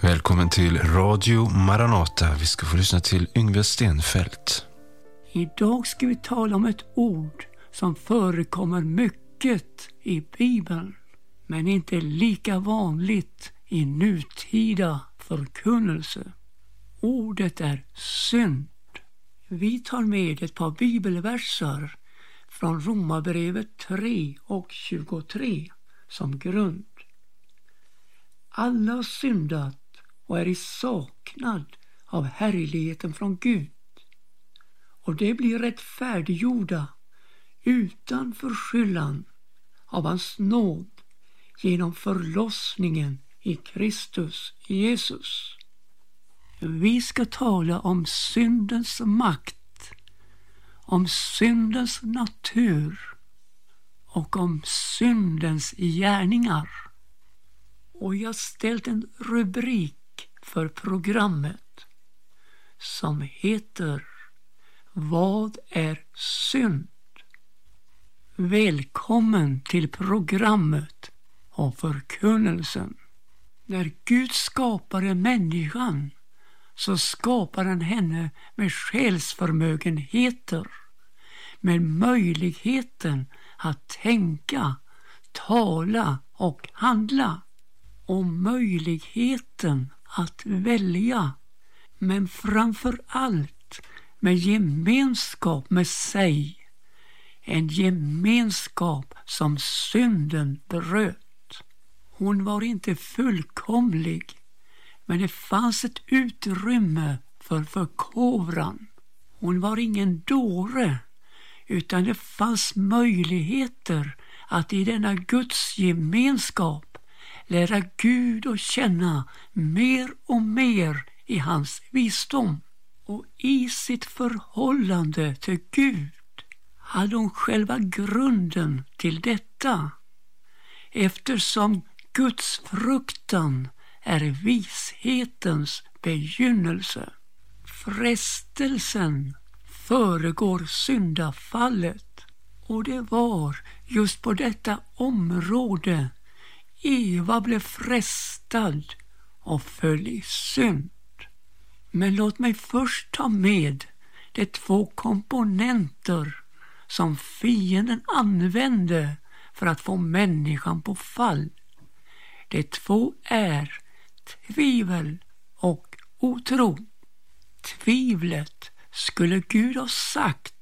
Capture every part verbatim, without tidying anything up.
Välkommen till Radio Maranata. Vi ska få lyssna till Yngve Stenfeldt. Idag ska vi tala om ett ord som förekommer mycket i Bibeln, men inte lika vanligt i nutida förkunnelse. Ordet är synd. Vi tar med ett par bibelverser från Romarbrevet tre och tjugotre som grund. Alla har syndat och är i saknad av härligheten från Gud, och det blir rättfärdiggjorda utan förskyllan av hans nåd genom förlossningen i Kristus Jesus. Vi ska tala om syndens makt, om syndens natur och om syndens gärningar. Och jag har ställt en rubrik för programmet som heter Vad är synd? Välkommen till programmet och förkunnelsen. När Gud skapade människan så skapade han henne med själsförmögenheter, med möjligheten att tänka, tala och handla, och möjligheten att välja, men framför allt med gemenskap med sig, en gemenskap som synden bröt. Hon var inte fullkomlig, men det fanns ett utrymme för förkovran. Hon var ingen dåre, utan det fanns möjligheter att i denna Guds gemenskap lära Gud att känna mer och mer i hans visdom. Och i sitt förhållande till Gud hade hon själva grunden till detta, eftersom Guds fruktan är vishetens begynnelse. Frestelsen föregår syndafallet, och det var just på detta område Eva blev frestad och föll i synd. Men låt mig först ta med de två komponenter som fienden använde för att få människan på fall. De två är tvivel och otro. Tvivlet skulle Gud ha sagt: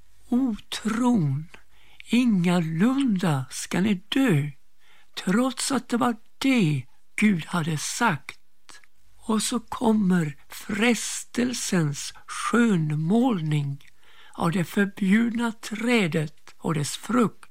otron, ingalunda ska ni dö, trots att det var det Gud hade sagt. Och så kommer frestelsens skönmålning av det förbjudna trädet och dess frukt,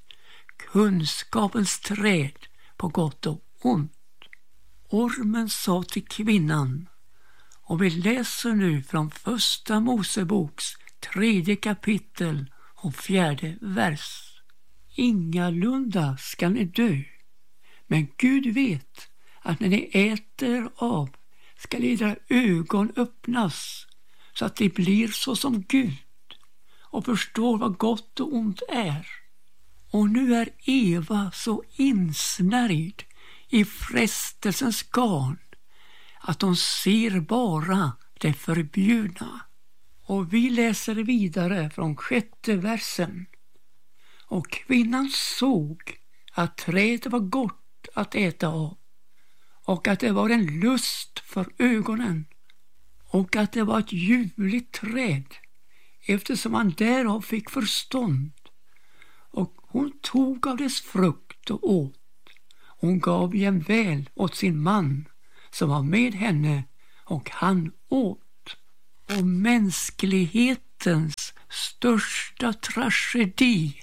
kunskapens träd på gott och ont. Ormen sa till kvinnan, och vi läser nu från första Moseboks tredje kapitel och fjärde vers. Ingalunda ska ni dö, men Gud vet att när ni äter av ska era ögon öppnas så att det blir så som Gud och förstår vad gott och ont är. Och nu är Eva så insnärjd i frestelsens garn att hon ser bara det förbjudna. Och vi läser vidare från sjätte versen. Och kvinnan såg att trädet var gott att äta av, och att det var en lust för ögonen, och att det var ett ljuvligt träd, eftersom man därav fick förstånd. Och hon tog av dess frukt och åt. Hon gav jämväl åt sin man som var med henne, och han åt. Och mänsklighetens största tragedi,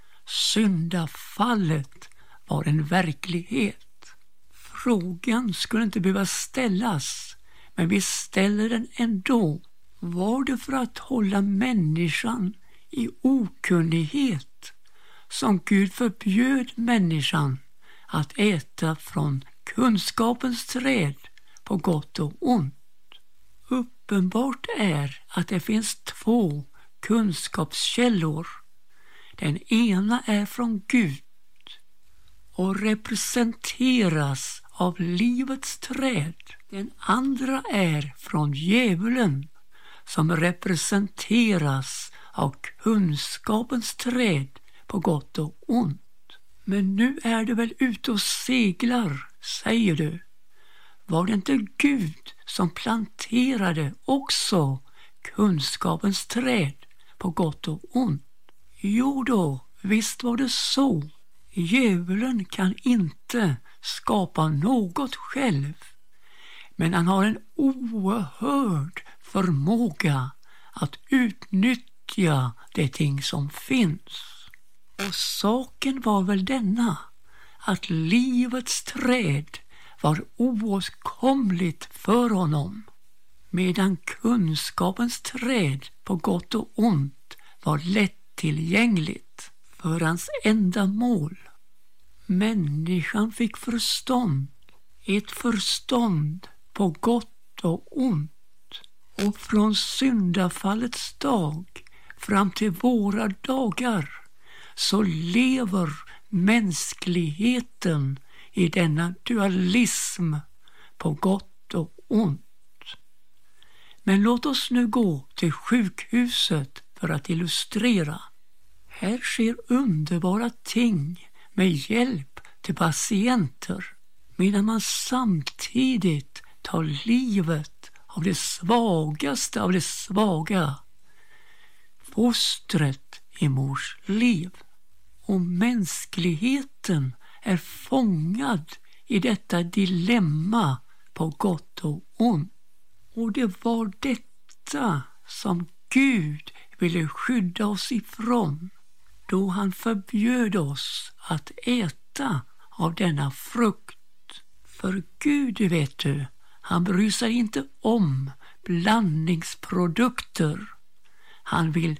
syndafallet, var en verklighet. Frågan skulle inte behöva ställas, men vi ställer den ändå. Var det för att hålla människan i okunnighet som Gud förbjöd människan att äta från kunskapens träd på gott och ont? Uppenbart är att det finns två kunskapskällor. Den ena är från Gud och representeras av livets träd. Den andra är från djävulen, som representeras av kunskapens träd på gott och ont. Men nu är du väl ute och seglar, säger du. Var det inte Gud som planterade också kunskapens träd på gott och ont? Jo då, visst var det så. Djävulen kan inte skapa något själv, men han har en oerhörd förmåga att utnyttja det ting som finns. Och saken var väl denna, att livets träd var oåtkomligt för honom, medan kunskapens träd på gott och ont var lättillgängligt för hans ändamål. Människan fick förstånd, ett förstånd på gott och ont, och från syndafallets dag fram till våra dagar så lever mänskligheten i denna dualism på gott och ont. Men låt oss nu gå till sjukhuset för att illustrera. Här sker underbara ting med hjälp till patienter, medan man samtidigt tar livet av det svagaste av det svaga, fostret i mors liv. Och mänskligheten är fångad i detta dilemma på gott och ont. Och det var detta som Gud ville skydda oss ifrån, då han förbjöd oss att äta av denna frukt. För Gud, vet du, han bryr sig inte om blandningsprodukter. Han vill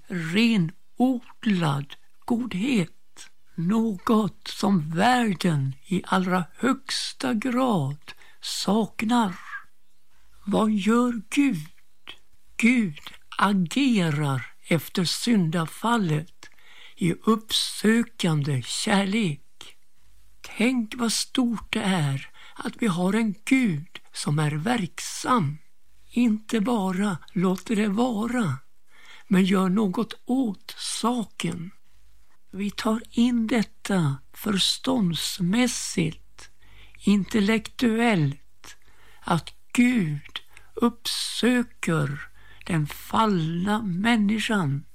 renodlad godhet, något som världen i allra högsta grad saknar. Vad gör Gud? Gud agerar efter syndafallet i uppsökande kärlek. Tänk vad stort det är att vi har en Gud som är verksam. Inte bara låter det vara, men gör något åt saken. Vi tar in detta förståndsmässigt, intellektuellt, att Gud uppsöker den fallna människan,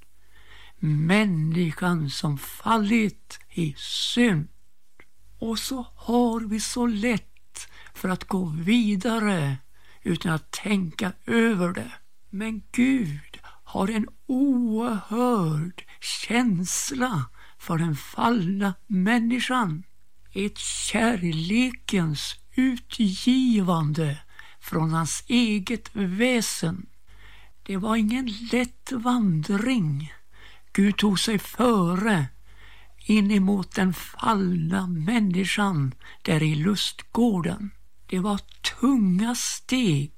människan som fallit i synd. Och så har vi så lätt för att gå vidare utan att tänka över det. Men Gud har en oerhörd känsla för den fallna människan. Ett kärlekens utgivande från hans eget väsen. Det var ingen lätt vandring. Gud tog sig före in emot den fallna människan där i lustgården. Det var tunga steg,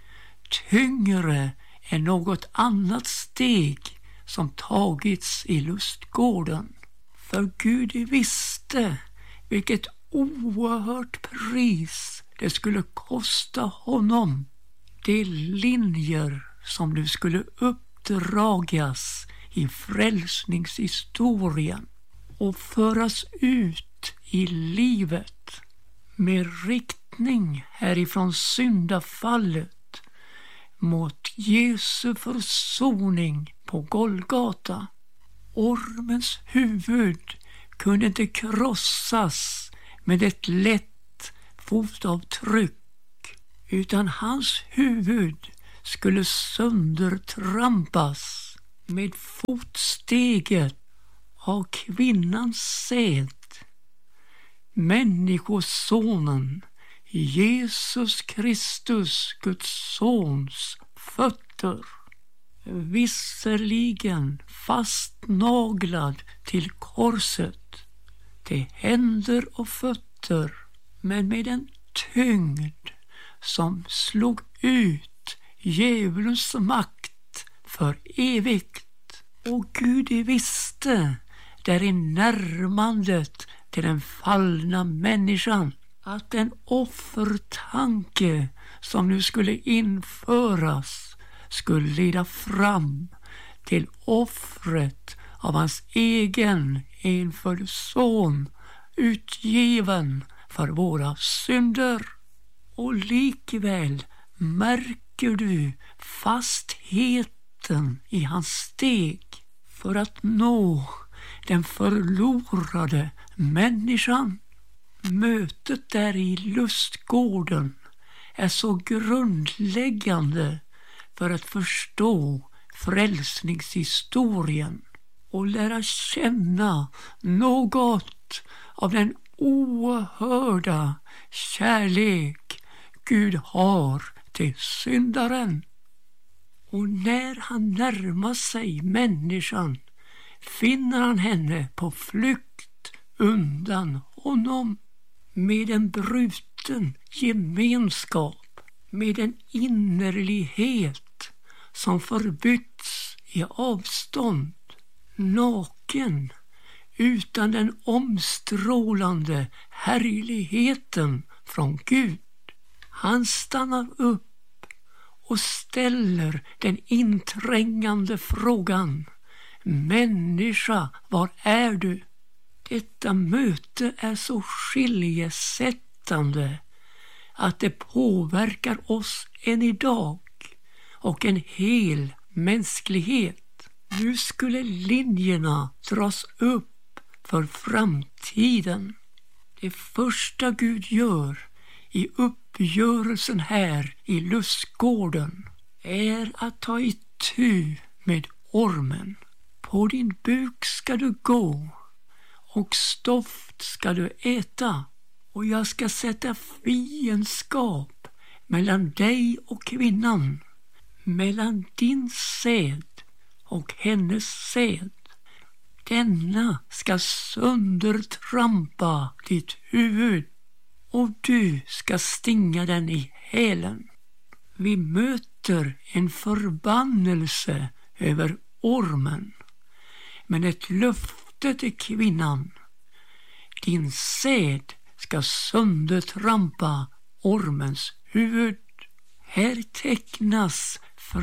tyngre än något annat steg som tagits i lustgården. För Gud visste vilket oerhört pris det skulle kosta honom. De linjer som nu skulle uppdragas i frälsningshistorien och föras ut i livet med riktning härifrån syndafallet mot Jesu försoning på Golgata. Ormens huvud kunde inte krossas med ett lätt fotavtryck, utan hans huvud skulle söndertrampas med fotsteget av kvinnans säd. Människosonen, Jesus Kristus, Guds sons fötter, visserligen fastnaglad till korset, till händer och fötter, men med en tyngd som slog ut djävulens makt för evigt. Och Gud visste där i närmandet till den fallna människan att en offertanke som nu skulle införas skulle leda fram till offret av hans egen enfödde son, utgiven för våra synder. Och likväl märker du fastheten i hans steg för att nå den förlorade människan. Mötet där i lustgården är så grundläggande för att förstå frälsningshistorien och lära känna något av den oerhörda kärlek Gud har till syndaren. Och när han närmar sig människan finner han henne på flykt undan honom, med en bruten gemenskap, med en innerlighet som förbytts i avstånd, naken, utan den omstrålande härligheten från Gud. Han stannar upp och ställer den inträngande frågan: människa, var är du? Detta möte är så skiljesättande att det påverkar oss än idag och en hel mänsklighet. Nu skulle linjerna dras upp för framtiden. Det första Gud gör i uppgörelsen här i lustgården är att ta itu med ormen. På din buk ska du gå och stoft ska du äta, och jag ska sätta fiendskap mellan dig och kvinnan, mellan din säd och hennes säd. Denna ska söndertrampa ditt huvud och du ska stinga den i hälen. Vi möter en förbannelse över ormen, men ett löfte till kvinnan: din säd ska söndertrampa ormens huvud. Här tecknas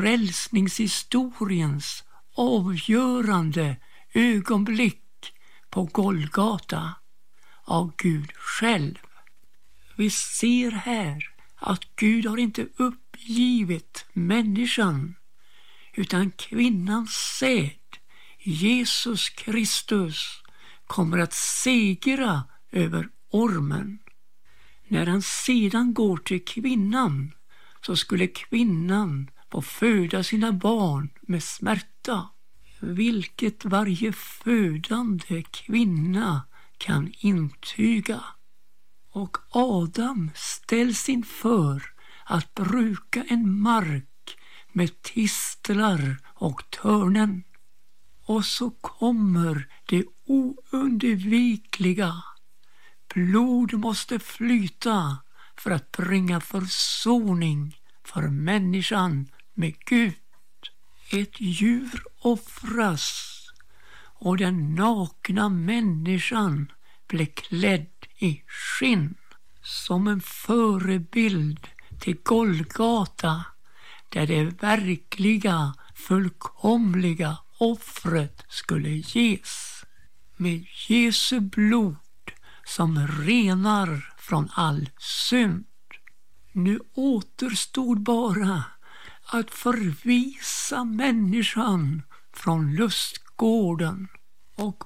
frälsningshistoriens avgörande ögonblick på Golgata av Gud själv. Vi ser här att Gud har inte uppgivit människan, utan kvinnans säd, Jesus Kristus, kommer att segra över ormen. När han sedan går till kvinnan så skulle kvinnan få föda sina barn med smärta, vilket varje födande kvinna kan intyga. Och Adam ställs inför att bruka en mark med tistlar och törnen. Och så kommer det oundvikliga. Blod måste flyta för att bringa försoning för människan med Gud. Ett djur offras och den nakna människan blir klädd i skinn, som en förebild till Golgata, där det verkliga, fullkomliga offret skulle ges. Med Jesu blod som renar från all synd. Nu återstod bara att förvisa människan från lustgården och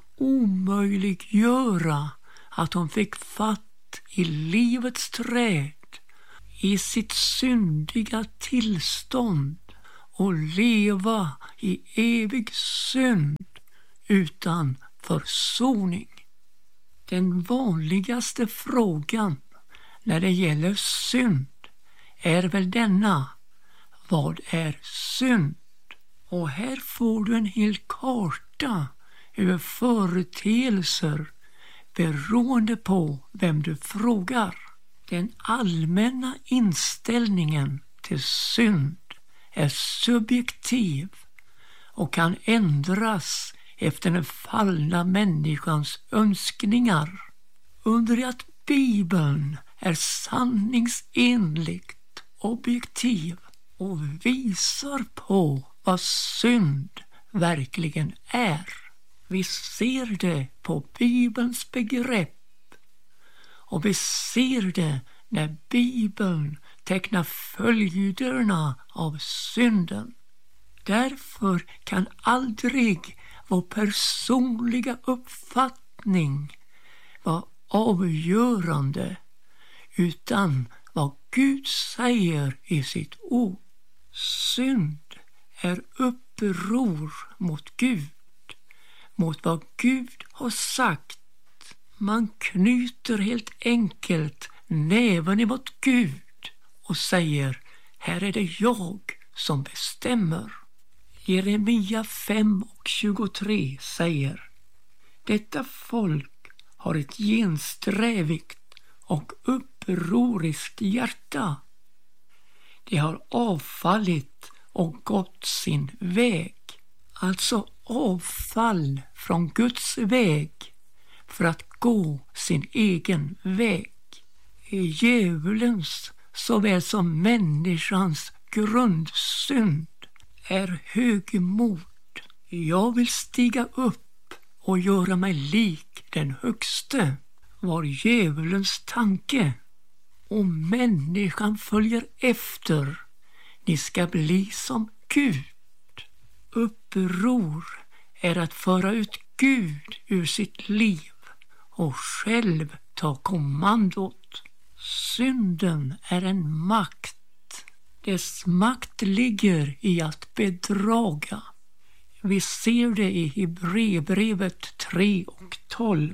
omöjliggöra att hon fick fatt i livets träd i sitt syndiga tillstånd och leva i evig synd utan försoning. Den vanligaste frågan när det gäller synd är väl denna: vad är synd? Och här får du en hel karta över företeelser beroende på vem du frågar. Den allmänna inställningen till synd är subjektiv och kan ändras efter den fallna människans önskningar, under att Bibeln är sanningsenligt objektiv och visar på vad synd verkligen är. Vi ser det på Bibelns begrepp och vi ser det när Bibeln tecknar följderna av synden. Därför kan aldrig vår personliga uppfattning vara avgörande, utan vad Gud säger i sitt ord. Synd är uppror mot Gud, mot vad Gud har sagt. Man knyter helt enkelt näven emot Gud och säger: här är det jag som bestämmer. Jeremia fem och tjugotre säger: detta folk har ett gensträvigt och upproriskt hjärta. De har avfallit och gått sin väg. Alltså avfall från Guds väg för att gå sin egen väg. Djävulens såväl som människans grundsynd är högmod. Jag vill stiga upp och göra mig lik den högste, var djävulens tanke. Och människan följer efter. Ni ska bli som Gud. Uppror är att föra ut Gud ur sitt liv och själv ta kommandot. Synden är en makt. Dess makt ligger i att bedraga. Vi ser det i Hebreerbrevet tre och tolv.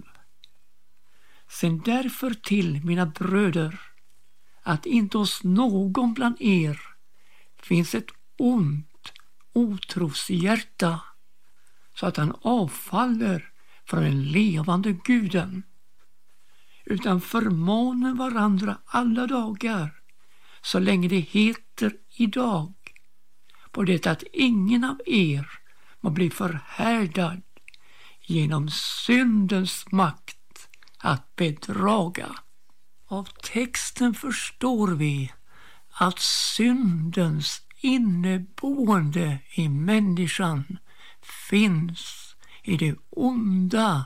Sen därför till, mina bröder, att inte hos någon bland er finns ett ont otroshjärta, så att han avfaller från den levande guden, utan förmanar varandra alla dagar, så länge det heter idag, på det att ingen av er må bli förhärdad genom syndens makt att bedraga. Av texten förstår vi att syndens inneboende i människan finns i det onda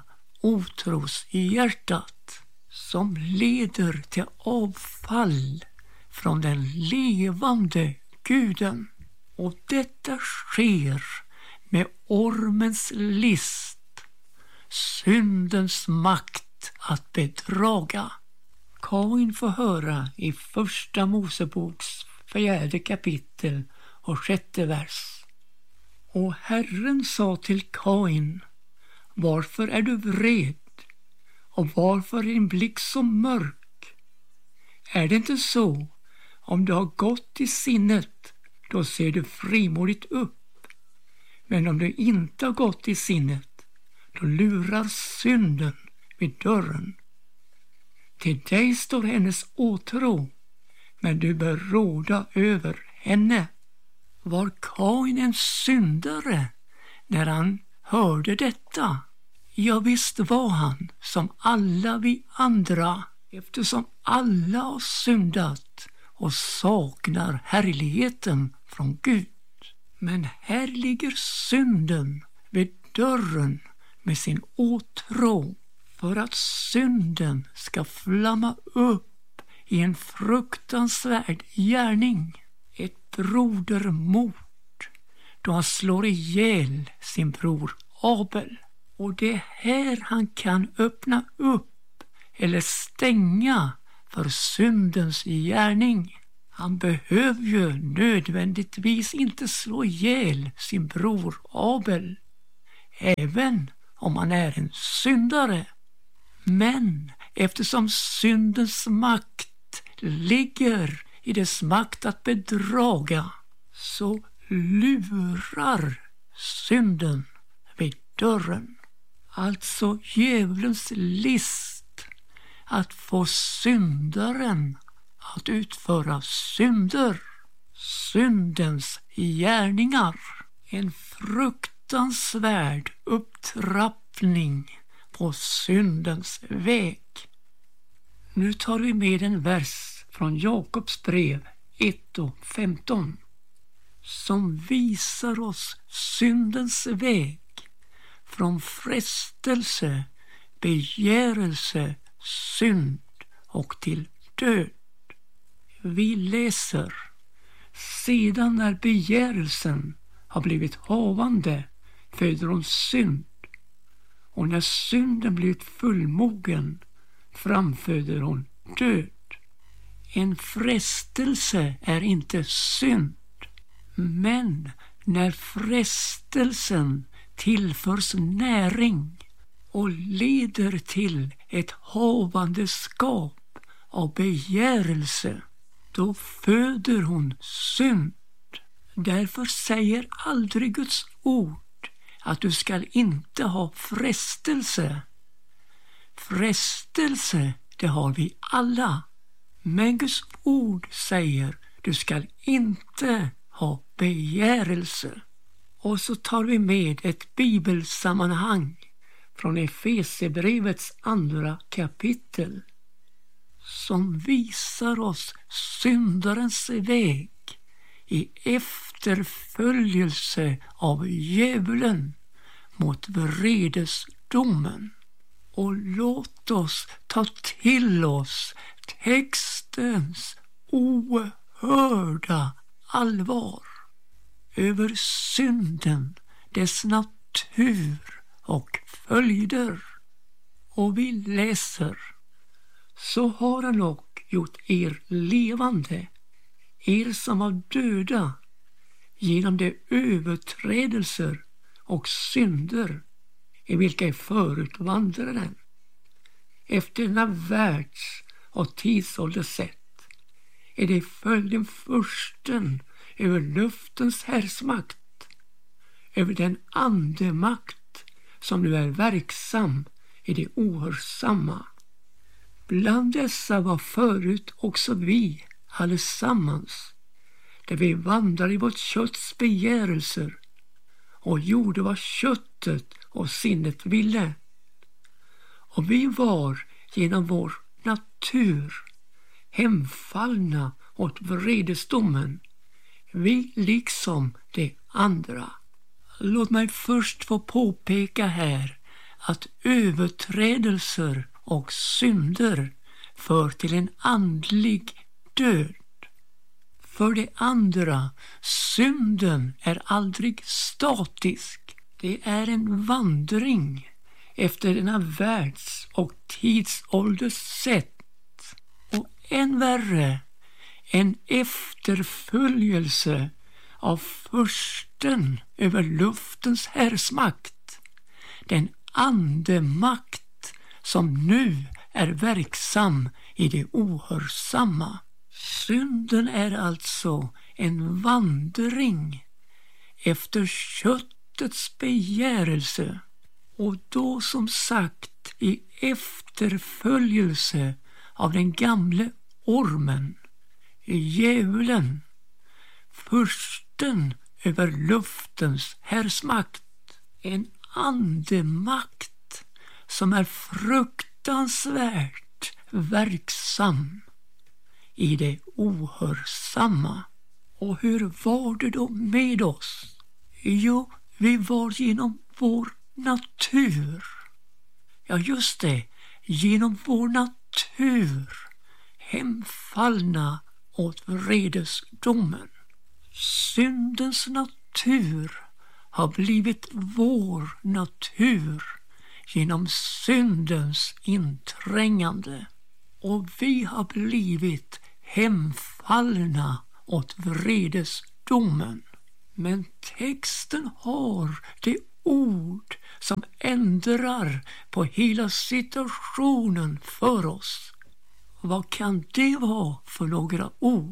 otroshjärtat, som leder till avfall från den levande guden. Och detta sker med ormens list, syndens makt att bedraga. Kain får höra i första Moseboks fjärde kapitel och sjätte vers. Och Herren sa till Kain: varför är du vred och varför är din blick så mörk? Är det inte så, om du har gått i sinnet, då ser du frimodigt upp. Men om du inte har gått i sinnet, då lurar synden vid dörren. Till dig står hennes åtrå, men du bör råda över henne. Var Kain en syndare när han hörde detta? Ja, visst var han som alla vi andra, eftersom alla har syndat och saknar härligheten från Gud. Men här ligger synden vid dörren med sin åtrå, för att synden ska flamma upp i en fruktansvärd gärning, ett brodermord, då han slår ihjäl sin bror Abel. Och det är här han kan öppna upp eller stänga för syndens gärning. Han behöver ju nödvändigtvis inte slå ihjäl sin bror Abel, även om han är en syndare. Men eftersom syndens makt ligger i dess makt att bedraga, så lurar synden vid dörren. Alltså djävulens list att få syndaren att utföra synder, syndens gärningar, en fruktansvärd upptrappning på syndens väg. Nu tar vi med en vers från Jakobs brev ett och femton som visar oss syndens väg från frestelse, begärelse, synd och till död. Vi läser: sedan när begärelsen har blivit havande föder hon synd, och när synden blivit fullmogen framföder hon död. En frestelse är inte synd, men när frestelsen tillförs näring och leder till ett havandeskap av begärelse, då föder hon synd. Därför säger aldrig Guds ord att du ska inte ha frestelse. Frestelse, det har vi alla. Men Guds ord säger du ska inte ha begärelse. Och så tar vi med ett bibelsammanhang från Efesierbrevets andra kapitel som visar oss syndarens väg i efterföljelse av djävulen mot vredesdomen. Och låt oss ta till oss textens oerhörda allvar över synden, dess natur och följder. Och vi läser: så har han dock gjort er levande, er som var döda genom de överträdelser och synder i vilka är förut vandrade efter denna världs och tidsålders sätt, är det följden försten över luftens härsmakt, över den andemakt som nu är verksam i det ohörsamma. Bland dessa var förut också vi allesammans, där vi vandrade i vårt kötts begärelser och gjorde vad köttet och sinnet ville. Och vi var genom vår natur hemfallna åt vredesdomen, vi liksom de andra. Låt mig först få påpeka här att överträdelser och synder för till en andlig död. För det andra, synden är aldrig statisk. Det är en vandring efter denna världs- och tidsålders sätt. Och än värre, en efterföljelse av försten över luftens härsmakt. Den andemakt som nu är verksam i det ohörsamma. Synden är alltså en vandring efter köttets begärelse, och då som sagt i efterföljelse av den gamle ormen, djävulen, försten över luftens härsmakt. En andemakt som är fruktansvärt verksam i det ohörsamma. Och hur var det då med oss? Jo, vi var genom vår natur. Ja, just det, genom vår natur hemfallna åt vredesdomen. Syndens natur har blivit vår natur genom syndens inträngande. Och vi har blivit hemfallna åt vredesdomen. Men texten har det ord som ändrar på hela situationen för oss. Vad kan det vara för några ord?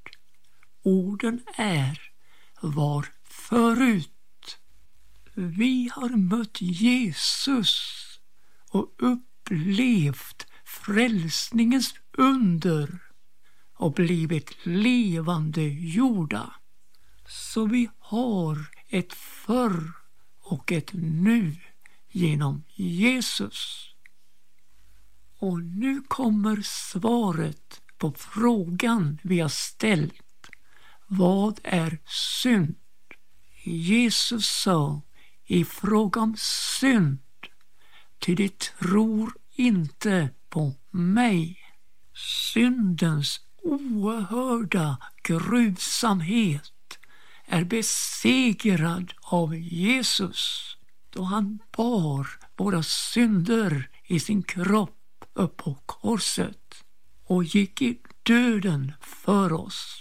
Orden är var förut. Vi har mött Jesus och upplevt frälsningens under och blivit levande jorda. Så vi har ett förr och ett nu genom Jesus. Och nu kommer svaret på frågan vi har ställt. Vad är synd? Jesus sa i fråga om synd, ty de tror inte på mig. Syndens oerhörda gruvsamhet är besegrad av Jesus då han bar våra synder i sin kropp upp på korset och gick i döden för oss.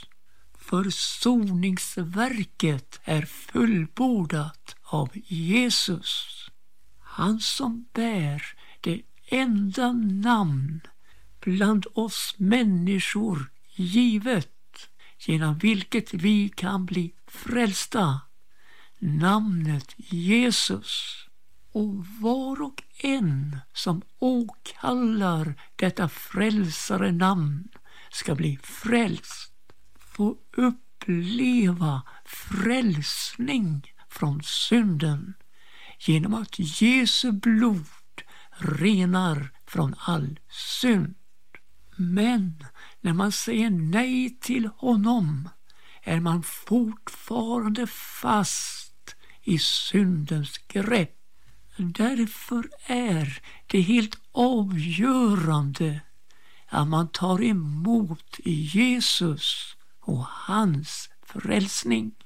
Försoningsverket är fullbordat av Jesus. Han som bär det enda namn bland oss människor givet, genom vilket vi kan bli frälsta, namnet Jesus. Och var och en som åkallar detta frälsare namn ska bli frälst, få uppleva frälsning från synden genom att Jesu blod renar från all synd. Men när man säger nej till honom är man fortfarande fast i syndens grepp. Därför är det helt avgörande att man tar emot Jesus och hans frälsning.